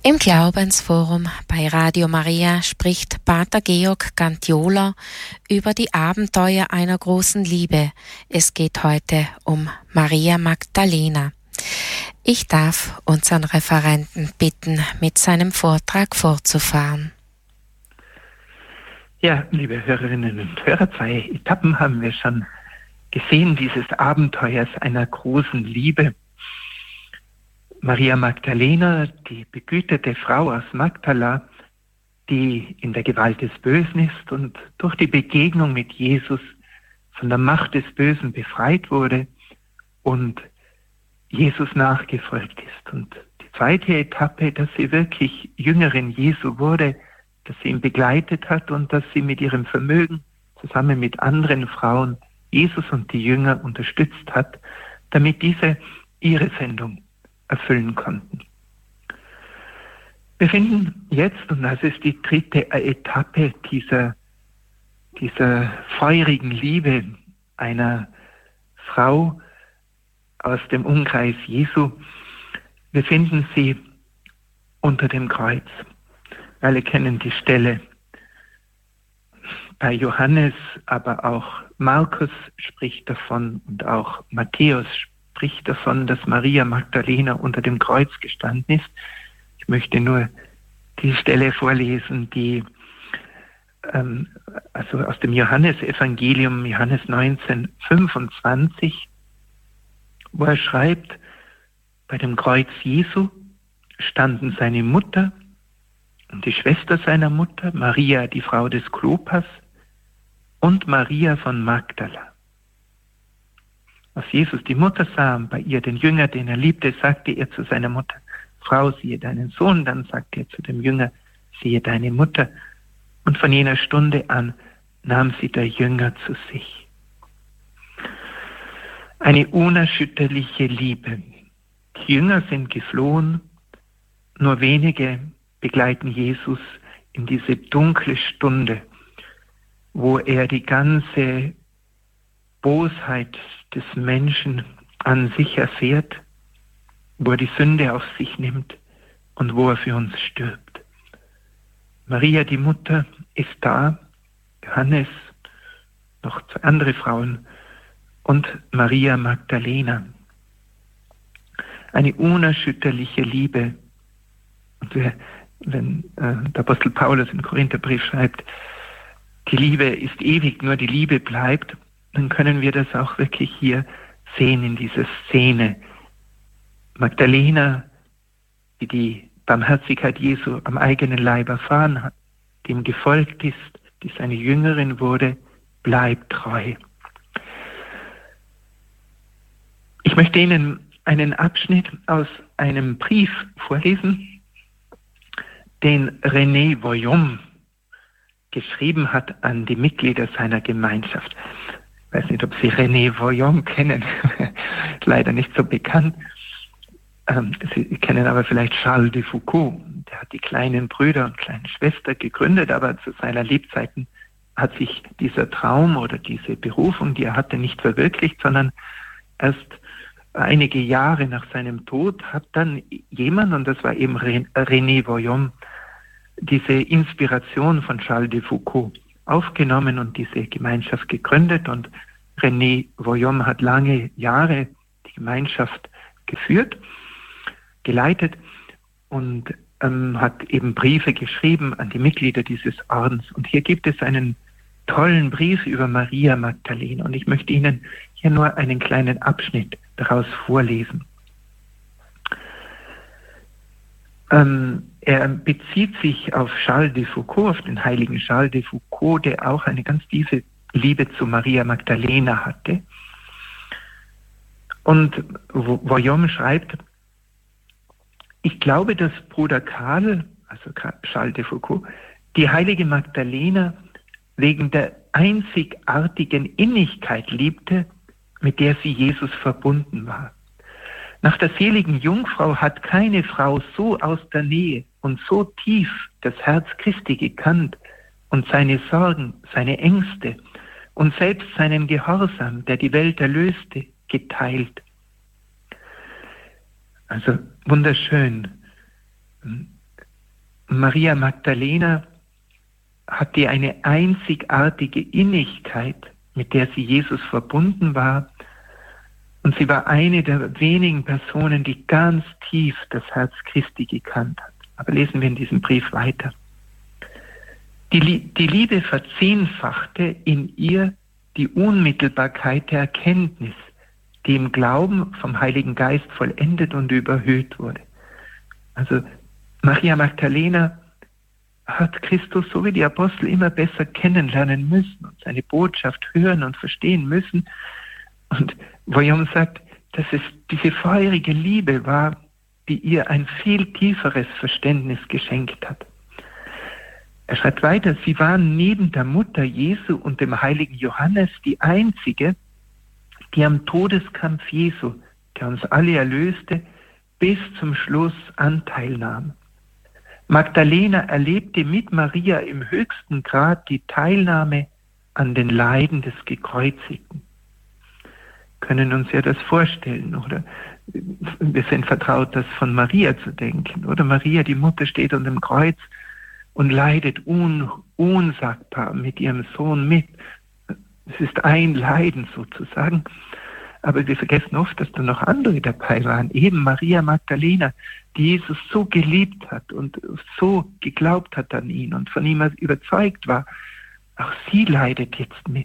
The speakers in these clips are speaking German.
Im Glaubensforum bei Radio Maria spricht Pater Georg Gantiola über die Abenteuer einer großen Liebe. Es geht heute um Maria Magdalena. Ich darf unseren Referenten bitten, mit seinem Vortrag fortzufahren. Ja, liebe Hörerinnen und Hörer, 2 Etappen haben wir schon gesehen, dieses Abenteuers einer großen Liebe. Maria Magdalena, die begüterte Frau aus Magdala, die in der Gewalt des Bösen ist und durch die Begegnung mit Jesus von der Macht des Bösen befreit wurde und Jesus nachgefolgt ist. Und die zweite Etappe, dass sie wirklich Jüngerin Jesu wurde, dass sie ihn begleitet hat und dass sie mit ihrem Vermögen zusammen mit anderen Frauen Jesus und die Jünger unterstützt hat, damit diese ihre Sendung erfüllen konnten. Wir finden jetzt, und das ist die dritte Etappe dieser feurigen Liebe einer Frau aus dem Umkreis Jesu, wir finden sie unter dem Kreuz. Alle kennen die Stelle. Bei Johannes, aber auch Markus spricht davon und auch Matthäus spricht davon, dass Maria Magdalena unter dem Kreuz gestanden ist. Ich möchte nur die Stelle vorlesen, die also aus dem Johannesevangelium, Johannes 19,25, wo er schreibt, bei dem Kreuz Jesu standen seine Mutter und die Schwester seiner Mutter, Maria, die Frau des Klopas, und Maria von Magdala. Als Jesus die Mutter sah und bei ihr den Jünger, den er liebte, sagte er zu seiner Mutter, Frau, siehe deinen Sohn. Dann sagte er zu dem Jünger, siehe deine Mutter. Und von jener Stunde an nahm sie der Jünger zu sich. Eine unerschütterliche Liebe. Die Jünger sind geflohen, nur wenige begleiten Jesus in diese dunkle Stunde, wo er die ganze Bosheit des Menschen an sich erfährt, wo er die Sünde auf sich nimmt und wo er für uns stirbt. Maria, die Mutter, ist da, Johannes, noch 2 andere Frauen und Maria Magdalena. Eine unerschütterliche Liebe. Und wenn der Apostel Paulus im Korintherbrief schreibt, die Liebe ist ewig, nur die Liebe bleibt, dann können wir das auch wirklich hier sehen in dieser Szene. Magdalena, die die Barmherzigkeit Jesu am eigenen Leib erfahren hat, die ihm gefolgt ist, die seine Jüngerin wurde, bleibt treu. Ich möchte Ihnen einen Abschnitt aus einem Brief vorlesen, den René Voillaume geschrieben hat an die Mitglieder seiner Gemeinschaft. Ich weiß nicht, ob Sie René Voillaume kennen, leider nicht so bekannt. Sie kennen aber vielleicht Charles de Foucault. Der hat die kleinen Brüder und kleinen Schwester gegründet, aber zu seiner Lebzeiten hat sich dieser Traum oder diese Berufung, die er hatte, nicht verwirklicht, sondern erst einige Jahre nach seinem Tod hat dann jemand, und das war eben René Voillaume, diese Inspiration von Charles de Foucault aufgenommen und diese Gemeinschaft gegründet. Und René Voillaume hat lange Jahre die Gemeinschaft geführt, geleitet und hat eben Briefe geschrieben an die Mitglieder dieses Ordens. Und hier gibt es einen tollen Brief über Maria Magdalena. Und ich möchte Ihnen hier nur einen kleinen Abschnitt daraus vorlesen. Er bezieht sich auf Charles de Foucault, auf den heiligen Charles de Foucault, der auch eine ganz tiefe Liebe zu Maria Magdalena hatte. Und Voillaume schreibt, ich glaube, dass Bruder Karl, also Charles de Foucault, die heilige Magdalena wegen der einzigartigen Innigkeit liebte, mit der sie Jesus verbunden war. Nach der seligen Jungfrau hat keine Frau so aus der Nähe und so tief das Herz Christi gekannt und seine Sorgen, seine Ängste und selbst seinen Gehorsam, der die Welt erlöste, geteilt. Also wunderschön. Maria Magdalena hatte eine einzigartige Innigkeit, mit der sie Jesus verbunden war. Und sie war eine der wenigen Personen, die ganz tief das Herz Christi gekannt hat. Aber lesen wir in diesem Brief weiter. Die Liebe verzehnfachte in ihr die Unmittelbarkeit der Erkenntnis, die im Glauben vom Heiligen Geist vollendet und überhöht wurde. Also Maria Magdalena hat Christus so wie die Apostel immer besser kennenlernen müssen und seine Botschaft hören und verstehen müssen. Und Voillaume sagt, dass es diese feurige Liebe war, die ihr ein viel tieferes Verständnis geschenkt hat. Er schreibt weiter, sie waren neben der Mutter Jesu und dem heiligen Johannes die einzige, die am Todeskampf Jesu, der uns alle erlöste, bis zum Schluss Anteil nahm. Magdalena erlebte mit Maria im höchsten Grad die Teilnahme an den Leiden des Gekreuzigten. Können uns ja das vorstellen, oder? Wir sind vertraut, das von Maria zu denken, oder? Maria, die Mutter, steht unter dem Kreuz und leidet unsagbar mit ihrem Sohn mit. Es ist ein Leiden sozusagen. Aber wir vergessen oft, dass da noch andere dabei waren. Eben Maria Magdalena, die Jesus so geliebt hat und so geglaubt hat an ihn und von ihm überzeugt war. Auch sie leidet jetzt mit.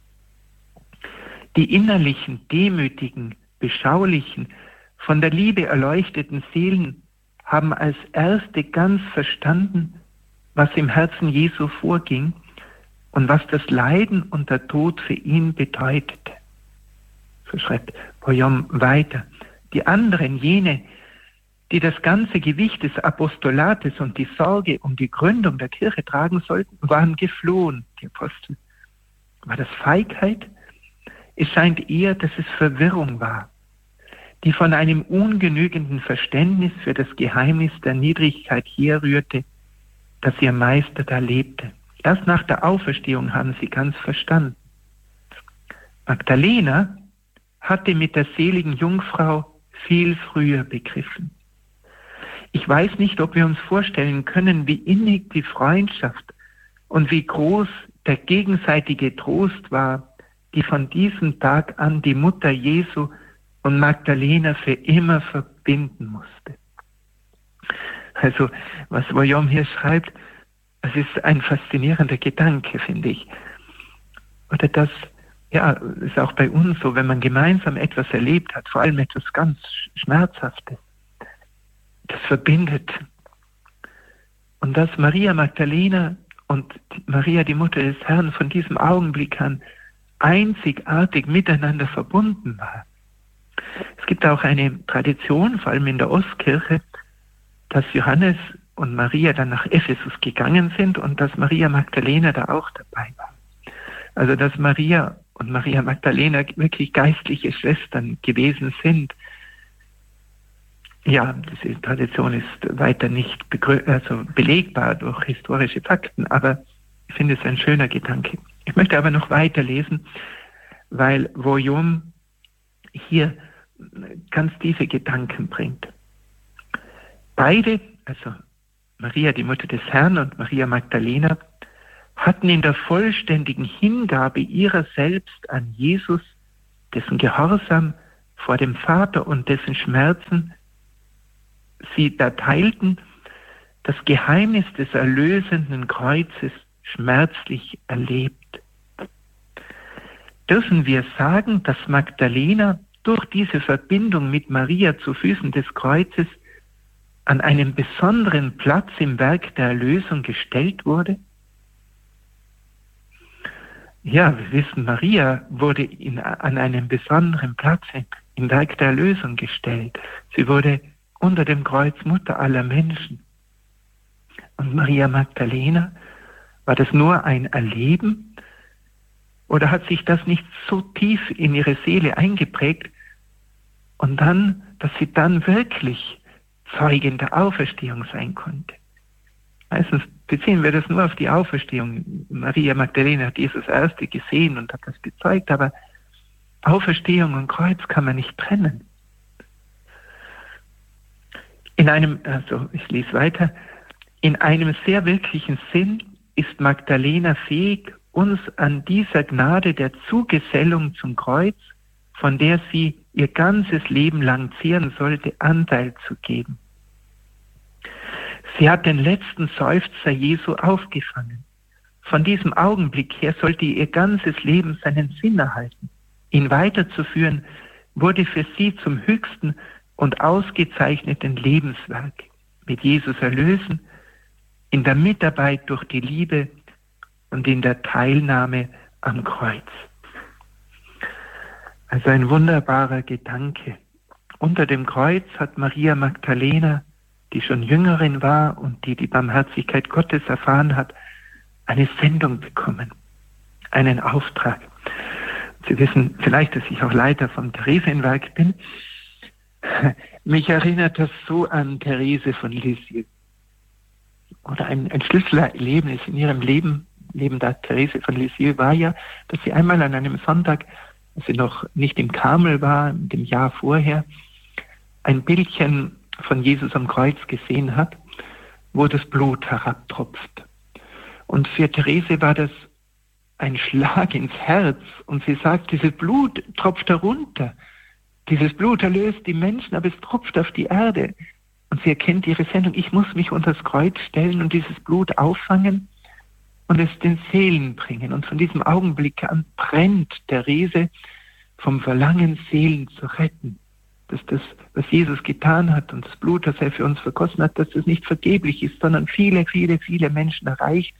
Die innerlichen, demütigen, beschaulichen, von der Liebe erleuchteten Seelen haben als erste ganz verstanden, was im Herzen Jesu vorging und was das Leiden und der Tod für ihn bedeutete. So schreibt Voillaume weiter. Die anderen, jene, die das ganze Gewicht des Apostolates und die Sorge um die Gründung der Kirche tragen sollten, waren geflohen, die Apostel. War das Feigheit? Es scheint eher, dass es Verwirrung war, die von einem ungenügenden Verständnis für das Geheimnis der Niedrigkeit herrührte, das ihr Meister da lebte. Erst nach der Auferstehung haben sie ganz verstanden. Magdalena hatte mit der seligen Jungfrau viel früher begriffen. Ich weiß nicht, ob wir uns vorstellen können, wie innig die Freundschaft und wie groß der gegenseitige Trost war, die von diesem Tag an die Mutter Jesu und Magdalena für immer verbinden musste. Also, was Voillaume hier schreibt, das ist ein faszinierender Gedanke, finde ich. Oder das, ja, ist auch bei uns so, wenn man gemeinsam etwas erlebt hat, vor allem etwas ganz Schmerzhaftes, das verbindet. Und dass Maria Magdalena und Maria, die Mutter des Herrn, von diesem Augenblick an einzigartig miteinander verbunden war. Es gibt auch eine Tradition, vor allem in der Ostkirche, dass Johannes und Maria dann nach Ephesus gegangen sind und dass Maria Magdalena da auch dabei war. Also dass Maria und Maria Magdalena wirklich geistliche Schwestern gewesen sind. Ja, diese Tradition ist weiter nicht belegbar durch historische Fakten, aber ich finde es ein schöner Gedanke. Ich möchte aber noch weiterlesen, weil Voillaume hier ganz tiefe Gedanken bringt. Beide, also Maria, die Mutter des Herrn, und Maria Magdalena, hatten in der vollständigen Hingabe ihrer selbst an Jesus, dessen Gehorsam vor dem Vater und dessen Schmerzen sie da teilten, das Geheimnis des erlösenden Kreuzes schmerzlich erlebt. Dürfen wir sagen, dass Magdalena durch diese Verbindung mit Maria zu Füßen des Kreuzes an einen besonderen Platz im Werk der Erlösung gestellt wurde? Ja, wir wissen, Maria wurde an einen besonderen Platz im Werk der Erlösung gestellt. Sie wurde unter dem Kreuz Mutter aller Menschen. Und Maria Magdalena, war das nur ein Erleben? Oder hat sich das nicht so tief in ihre Seele eingeprägt und dann, dass sie dann wirklich Zeugin der Auferstehung sein konnte? Meistens beziehen wir das nur auf die Auferstehung. Maria Magdalena hat Jesus Erste gesehen und hat das bezeugt, aber Auferstehung und Kreuz kann man nicht trennen. Ich lese weiter. In einem sehr wirklichen Sinn ist Magdalena fähig, uns an dieser Gnade der Zugesellung zum Kreuz, von der sie ihr ganzes Leben lang zehren sollte, Anteil zu geben. Sie hat den letzten Seufzer Jesu aufgefangen. Von diesem Augenblick her sollte ihr ganzes Leben seinen Sinn erhalten. Ihn weiterzuführen, wurde für sie zum höchsten und ausgezeichneten Lebenswerk. Mit Jesus erlösen, in der Mitarbeit durch die Liebe und in der Teilnahme am Kreuz. Also ein wunderbarer Gedanke. Unter dem Kreuz hat Maria Magdalena, die schon Jüngerin war und die Barmherzigkeit Gottes erfahren hat, eine Sendung bekommen, einen Auftrag. Sie wissen vielleicht, dass ich auch Leiter vom Theresienwerk bin. Mich erinnert das so an Therese von Lisieux. Oder ein Schlüsselerlebnis in ihrem Leben der Therese von Lisieux war ja, dass sie einmal an einem Sonntag, als sie noch nicht im Karmel war, dem Jahr vorher, ein Bildchen von Jesus am Kreuz gesehen hat, wo das Blut herabtropft. Und für Therese war das ein Schlag ins Herz. Und sie sagt, dieses Blut tropft herunter. Dieses Blut erlöst die Menschen, aber es tropft auf die Erde. Und sie erkennt ihre Sendung, ich muss mich unter das Kreuz stellen und dieses Blut auffangen und es den Seelen bringen. Und von diesem Augenblick an brennt Therese vom Verlangen, Seelen zu retten. Dass das, was Jesus getan hat und das Blut, das er für uns vergossen hat, dass das nicht vergeblich ist, sondern viele, viele, viele Menschen erreicht.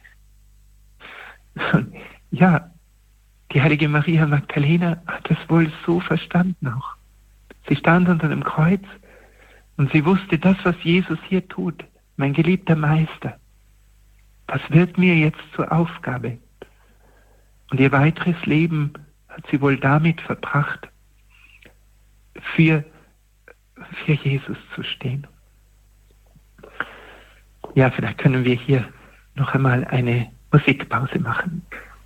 Ja, die heilige Maria Magdalena hat das wohl so verstanden auch. Sie stand unter dem Kreuz und sie wusste, das, was Jesus hier tut, mein geliebter Meister, das wird mir jetzt zur Aufgabe. Und ihr weiteres Leben hat sie wohl damit verbracht, für Jesus zu stehen. Ja, vielleicht können wir hier noch einmal eine Musikpause machen.